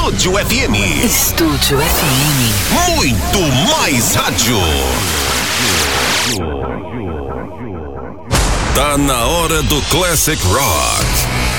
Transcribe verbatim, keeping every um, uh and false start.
Estúdio F M. Estúdio F M. Muito mais rádio. Tá na hora do Classic Rock.